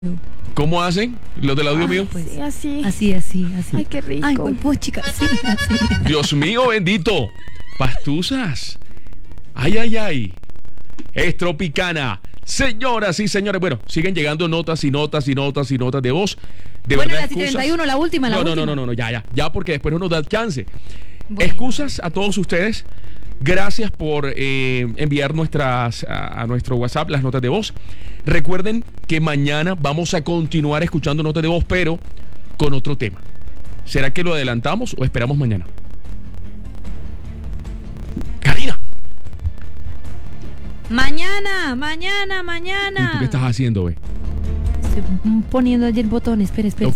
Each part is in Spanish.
¿Cómo hacen los del audio mío? Pues, Sí, así. Ay, qué rico. Ay, pues chica, sí, así. Dios mío, bendito. Pastuzas. Ay. Es Tropicana. Señoras y señores, bueno, siguen llegando notas y notas de voz. De Bueno, verdad, la 31, la última. No, ya, porque después no nos da chance. Bueno. Excusas a todos ustedes. Gracias por enviar a nuestro WhatsApp las notas de voz. Recuerden que mañana vamos a continuar escuchando notas de voz, pero con otro tema. ¿Será que lo adelantamos o esperamos mañana? Karina. Mañana. ¿Y tú qué estás haciendo, güey? Estoy poniendo allí el botón, espere. Ok.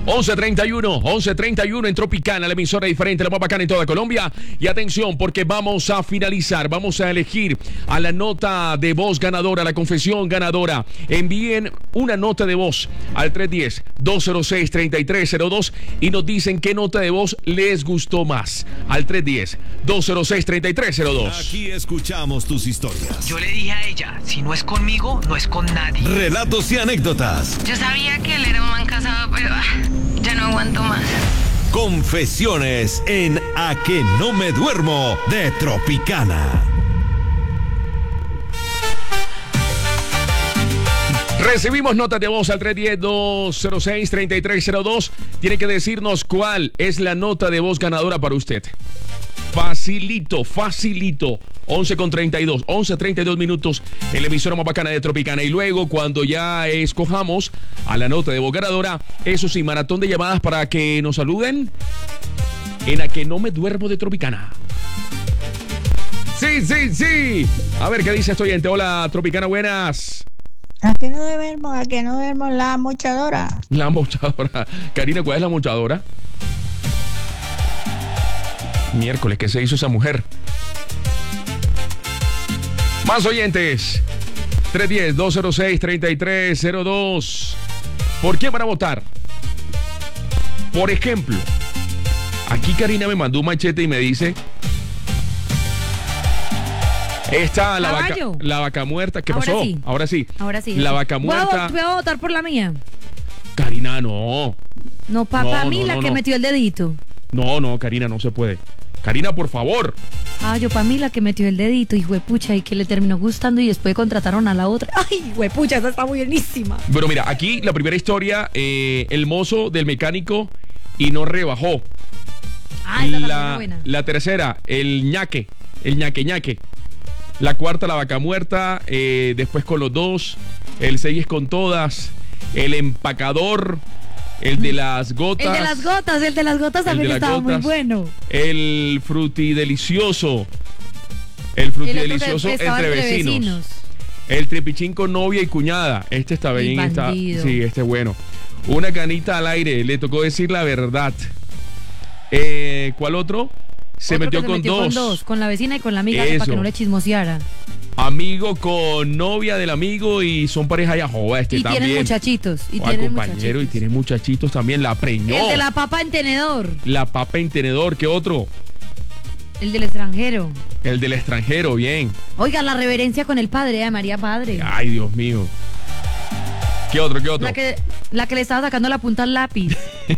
11:31 en Tropicana, la emisora diferente, la más bacana en toda Colombia. Y atención, porque vamos a finalizar, vamos a elegir a la nota de voz ganadora, la confesión ganadora. Envíen una nota de voz al 310-206-3302 y nos dicen qué nota de voz les gustó más. Al 310-206-3302. Aquí escuchamos tus historias. Yo le dije a ella, si no es conmigo, no es con nadie. Relatos y anécdotas. Yo sabía que él era un man casado, pero ya no aguanto más. Confesiones en A que no me duermo de Tropicana. Recibimos notas de voz al 310-206-3302. Tiene que decirnos cuál es la nota de voz ganadora para usted. Facilito. 11:32 minutos en la emisora más bacana de Tropicana. Y luego, cuando ya escojamos a la nota de voz ganadora, eso sí, maratón de llamadas para que nos saluden en A que no me duermo de Tropicana. Sí. A ver, ¿qué dice este oyente? Hola, Tropicana, buenas. A que no duermo la mochadora. La mochadora. Karina, ¿cuál es la mochadora? Miércoles, ¿qué se hizo esa mujer? Más oyentes. 310-206-3302. ¿Por qué van a votar? Por ejemplo, aquí Karina me mandó un machete y me dice: está la vaca muerta. ¿Qué pasó? Ahora sí. La vaca muerta. Voy a votar por la mía. Karina, no. No, papá, la que metió el dedito. No, Karina, no se puede. Karina, por favor. Yo para mí la que metió el dedito, y huepucha, y que le terminó gustando y después contrataron a la otra. Ay, huepucha, esa está muy buenísima. Pero mira, aquí la primera historia, el mozo del mecánico y no rebajó. La tercera, el ñaque. La cuarta, la vaca muerta. Después con los dos. El 6 es con todas. El empacador. El de las gotas. El de las gotas también estaba muy bueno. El frutidelicioso. Entre vecinos. El tripichín con novia y cuñada. Este está bien. Sí, este es bueno. Una canita al aire. Le tocó decir la verdad. ¿Cuál otro? Se metió con dos. Con la vecina y con la amiga, para que no le chismoseara. Amigo con novia del amigo y son pareja ya joven. Y también. Tienen muchachitos. Y tienen muchachitos también. La preñó. El de la papa en tenedor. ¿Qué otro? El del extranjero. Bien. Oiga, la reverencia con el padre, María Padre. Ay, Dios mío. ¿Qué otro? La que le estaba sacando la punta al lápiz.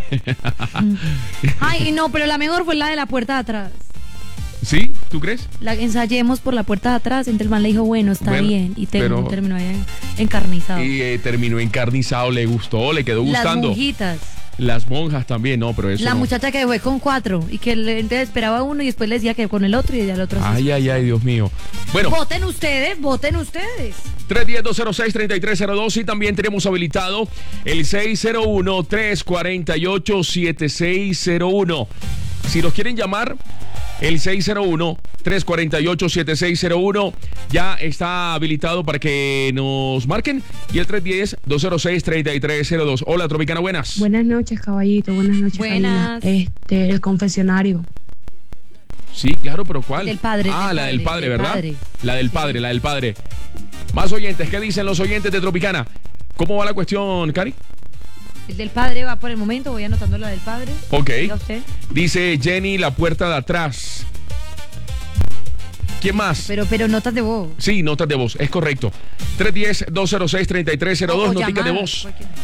Ay, no, pero la mejor fue la de la puerta de atrás. ¿Sí? ¿Tú crees? La ensayemos por la puerta de atrás. Entonces el man le dijo, bueno, está bien. Y terminó ahí encarnizado. Y terminó encarnizado, le gustó, le quedó gustando. Las monjitas. Las monjas también, no, pero eso La no. muchacha que fue con 4 y que entonces esperaba uno y después le decía que con el otro y el otro. Ay, Dios mío. Bueno. Voten ustedes. 310-206-3302 y también tenemos habilitado el 601-348-7601. Si los quieren llamar, el 601-348-7601 ya está habilitado para que nos marquen. Y el 310-206-3302. Hola, Tropicana, buenas. Buenas noches, caballito. Buenas noches, Buenas. Karina. El confesionario. Sí, claro, pero ¿cuál? Del padre. La del padre, ¿verdad? Padre. La del padre. Más oyentes, ¿qué dicen los oyentes de Tropicana? ¿Cómo va la cuestión, Cari? El del padre va por el momento, voy anotando la del padre. Ok. Diga usted. Dice Jenny, la puerta de atrás. ¿Quién más? Pero notas de voz. Sí, notas de voz, es correcto. 310-206-3302, O noticas de llamadas, voz. cualquiera.